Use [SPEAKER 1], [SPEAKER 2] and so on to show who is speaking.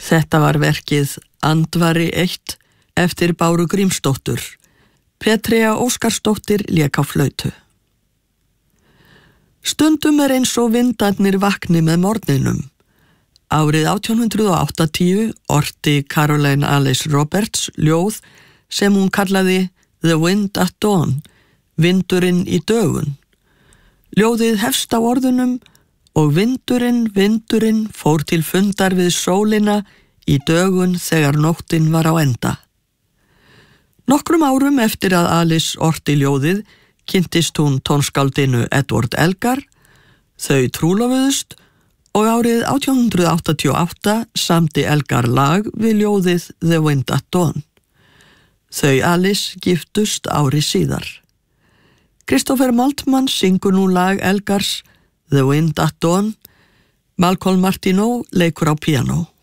[SPEAKER 1] Þetta var verkið Andvari 1 eftir Báru Grímsdóttur. Petrea Óskarsdóttir lék á flautu. Stundum eins og vindarnir vakni með morgninum. Árið 1880 orti Caroline Alice Roberts ljóð sem hún kallaði The Wind at Dawn, vindurinn í dögun. Ljóðið hefst á orðunum og vindurinn fór til fundar við sólina í dögun þegar nóttin var á enda. Nokkrum árum eftir að Alice orti ljóðið kynntist hún tónskáldinu Edward Elgar, þau trúlofuðust og árið 1888 samdi Elgar lag við ljóðið The Wind at Dawn. Þau Alice giftust ári síðar. Christopher Maltman syngur nú lag Elgars The Wind at Dawn, Malcolm Martineau leikur á píanó.